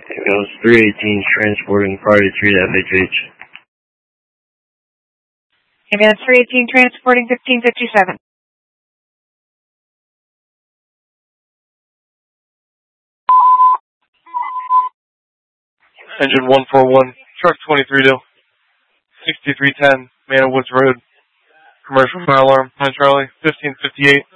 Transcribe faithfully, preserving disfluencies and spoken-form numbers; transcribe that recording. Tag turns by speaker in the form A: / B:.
A: Ambulance three eighteen transporting priority three to F H H.
B: Ambulance three eighteen transporting fifteen fifty-seven.
C: Engine one four one, truck twenty-three to sixty-three ten, Manor Woods Road. Commercial fire alarm, Pine Charlie, fifteen fifty-eight.